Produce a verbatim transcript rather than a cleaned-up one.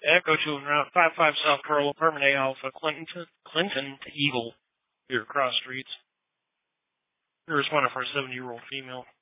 Echo to Route five five South Corolla, Permanent A Alpha, Clinton to, Clinton to Eagle, here across streets. You're responding for a seventy-year-old female.